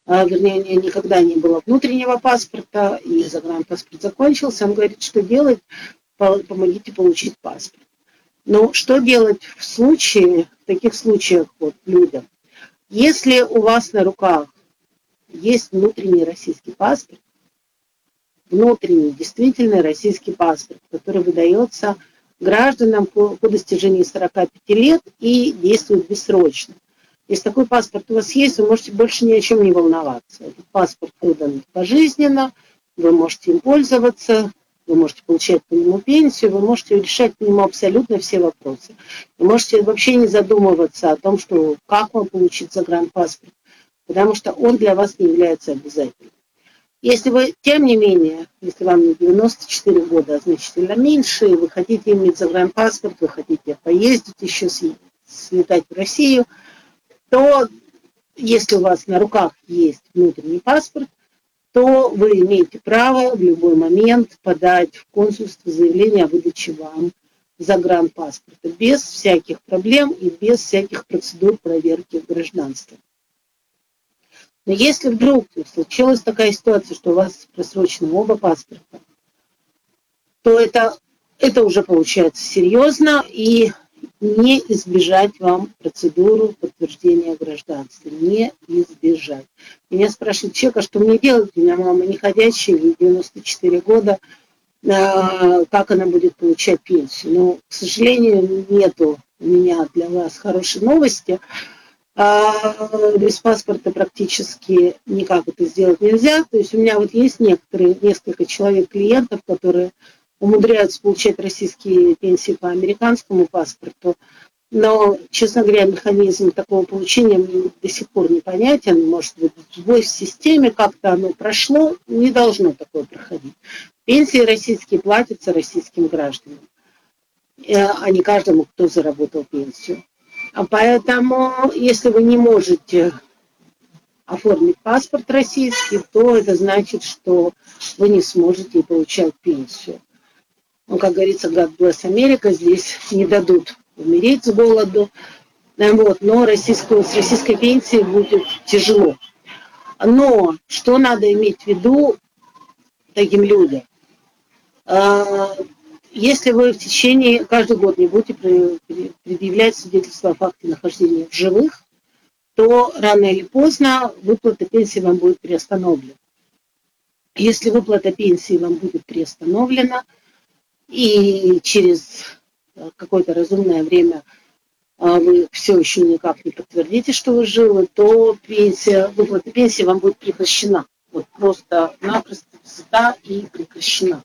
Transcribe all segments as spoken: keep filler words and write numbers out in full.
а, вернее, у нее никогда не было внутреннего паспорта, и загранпаспорт закончился. Он говорит, что делать, помогите получить паспорт. Но что делать в случае, в таких случаях вот, людям? Если у вас на руках есть внутренний российский паспорт, внутренний, действительно российский паспорт, который выдается гражданам по, по достижении сорока пяти лет и действует бессрочно. Если такой паспорт у вас есть, вы можете больше ни о чем не волноваться. Этот паспорт выдан пожизненно, вы можете им пользоваться, вы можете получать по нему пенсию, вы можете решать по нему абсолютно все вопросы. Вы можете вообще не задумываться о том, что, как вам получить загранпаспорт, потому что он для вас не является обязательным. Если вы, тем не менее, если вам не девяносто четыре года, а значительно меньше, и вы хотите иметь загранпаспорт, вы хотите поездить еще, слетать в Россию, то если у вас на руках есть внутренний паспорт, то вы имеете право в любой момент подать в консульство заявление о выдаче вам загранпаспорта без всяких проблем и без всяких процедур проверки гражданства. Но если вдруг случилась такая ситуация, что у вас просрочены оба паспорта, то это, это уже получается серьезно, и не избежать вам процедуру подтверждения гражданства. Не избежать. Меня спрашивает человек, а что мне делать? У меня мама не ходячая, ей девяносто четыре года, как она будет получать пенсию? Ну, к сожалению, нету у меня для вас хорошей новости. Без паспорта практически никак это сделать нельзя. То есть у меня вот есть некоторые, несколько человек клиентов, которые умудряются получать российские пенсии по американскому паспорту. Но, честно говоря, механизм такого получения мне до сих пор непонятен. Может быть, сбой в системе, как-то оно прошло, не должно такое проходить. Пенсии российские платятся российским гражданам, а не каждому, кто заработал пенсию. А поэтому, если вы не можете оформить паспорт российский, то это значит, что вы не сможете получать пенсию. Ну, как говорится, God bless Америка, здесь не дадут умереть с голоду, вот, но российскую, с российской пенсией будет тяжело. Но что надо иметь в виду таким людям? Если вы в течение, каждый год не будете предъявлять свидетельство о факте нахождения в живых, то рано или поздно выплата пенсии вам будет приостановлена. Если выплата пенсии вам будет приостановлена, и через какое-то разумное время вы все еще никак не подтвердите, что вы живы, то пенсия, выплата пенсии вам будет прекращена. Вот просто-напросто взята и прекращена.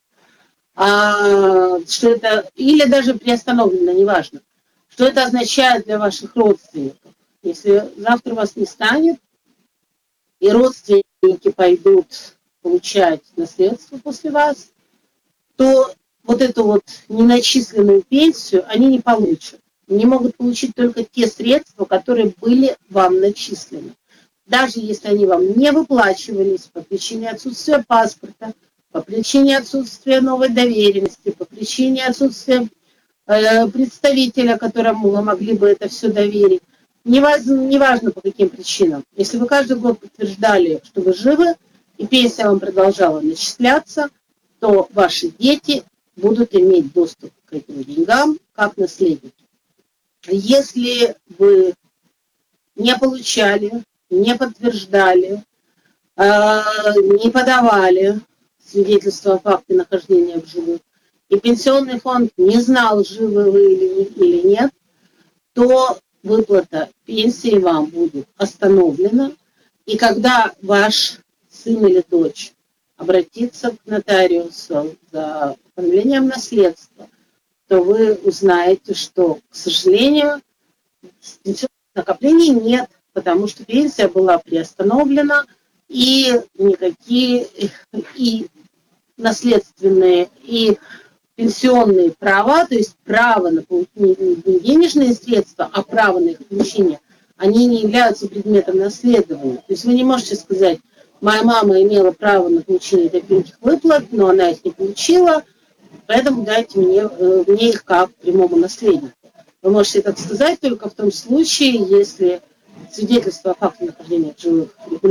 А, что это, или даже приостановлено, неважно. Что это означает для ваших родственников? Если завтра вас не станет, и родственники пойдут получать наследство после вас, то вот эту вот неначисленную пенсию они не получат. Они могут получить только те средства, которые были вам начислены. Даже если они вам не выплачивались по причине отсутствия паспорта, по причине отсутствия новой доверенности, по причине отсутствия э, представителя, которому вы могли бы это все доверить. Неважно, неважно по каким причинам. Если вы каждый год подтверждали, что вы живы, и пенсия вам продолжала начисляться, то ваши дети будут иметь доступ к этим деньгам как наследники. Если вы не получали, не подтверждали, э, не подавали свидетельство о факте нахождения в живых, и пенсионный фонд не знал, живы вы или нет, то выплата пенсии вам будет остановлена. И когда ваш сын или дочь обратится к нотариусу за оформлением наследства, то вы узнаете, что, к сожалению, пенсионных накоплений нет, потому что пенсия была приостановлена, и никакие и наследственные, и пенсионные права, то есть право на получение, не денежные средства, а право на их получение, они не являются предметом наследования. То есть вы не можете сказать, моя мама имела право на получение таких выплат, но она их не получила, поэтому дайте мне, мне их как прямому наследнику. Вы можете так сказать только в том случае, если свидетельство о факте нахождения в живых